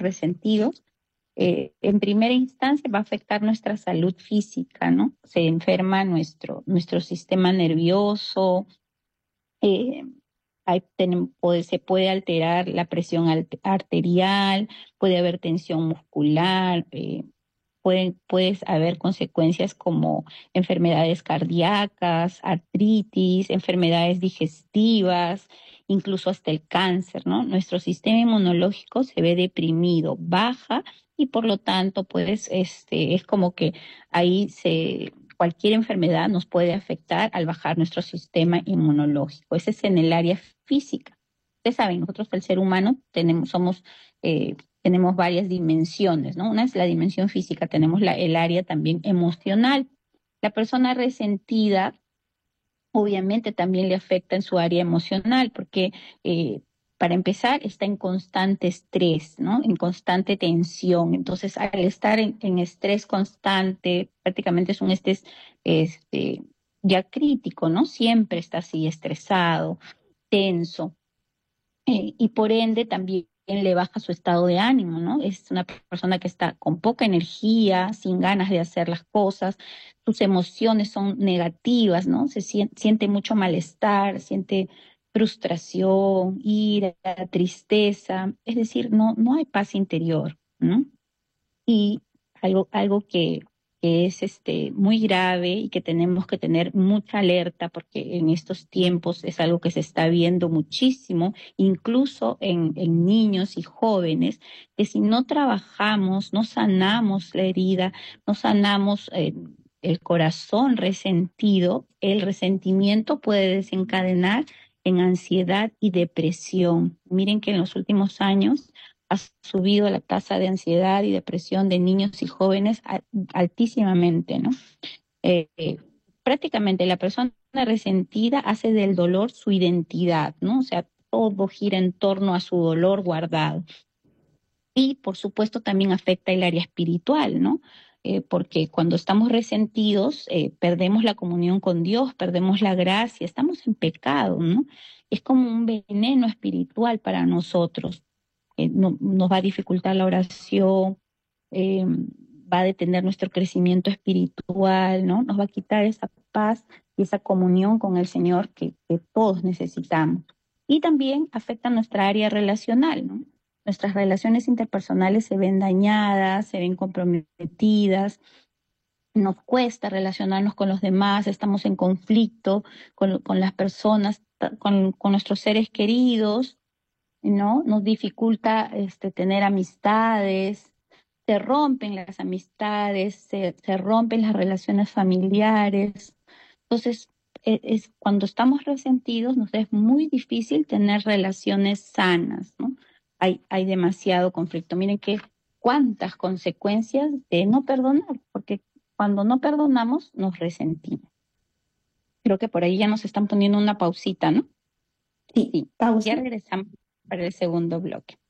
resentidos, en primera instancia va a afectar nuestra salud física, ¿no? Se enferma nuestro sistema nervioso, eh, se puede alterar la presión arterial, puede haber tensión muscular, puedes haber consecuencias como enfermedades cardíacas, artritis, enfermedades digestivas, incluso hasta el cáncer, ¿no? Nuestro sistema inmunológico se ve deprimido, baja y por lo tanto, pues, es como que cualquier enfermedad nos puede afectar al bajar nuestro sistema inmunológico. Ese es en el área física. Ustedes saben, nosotros el ser humano tenemos varias dimensiones, ¿no? Una es la dimensión física, tenemos el área también emocional. La persona resentida obviamente también le afecta en su área emocional, porque para empezar está en constante estrés, ¿no? En constante tensión. Entonces, al estar en estrés constante, prácticamente es un estrés este, ya crítico, ¿no? Siempre está así estresado, tenso, y por ende también le baja su estado de ánimo, ¿no? Es una persona que está con poca energía, sin ganas de hacer las cosas, sus emociones son negativas, ¿no? Siente mucho malestar, siente frustración, ira, tristeza, es decir, no hay paz interior, ¿no? Y algo que es muy grave y que tenemos que tener mucha alerta porque en estos tiempos es algo que se está viendo muchísimo, incluso en niños y jóvenes, que si no trabajamos, no sanamos la herida, no sanamos el corazón resentido, el resentimiento puede desencadenar en ansiedad y depresión. Miren que en los últimos años ha subido la tasa de ansiedad y depresión de niños y jóvenes altísimamente, ¿no? Eh, eh, Prácticamente la persona resentida hace del dolor su identidad, ¿no? O sea, todo gira en torno a su dolor guardado. Y por supuesto también afecta el área espiritual, ¿no? Porque cuando estamos resentidos, perdemos la comunión con Dios, perdemos la gracia, estamos en pecado, ¿no? Es como un veneno espiritual para nosotros. Nos va a dificultar la oración, va a detener nuestro crecimiento espiritual, ¿no? Nos va a quitar esa paz y esa comunión con el Señor que todos necesitamos. Y también afecta nuestra área relacional, ¿no? Nuestras relaciones interpersonales se ven dañadas, se ven comprometidas, nos cuesta relacionarnos con los demás, estamos en conflicto con las personas, con nuestros seres queridos, ¿no? Nos dificulta tener amistades, se rompen las amistades, se rompen las relaciones familiares. Entonces, cuando estamos resentidos, nos es muy difícil tener relaciones sanas, ¿no? Hay demasiado conflicto. Miren que cuántas consecuencias de no perdonar, porque cuando no perdonamos, nos resentimos. Creo que por ahí ya nos están poniendo una pausita, ¿no? Sí, Sí, ya pausa. regresamos para el segundo bloque.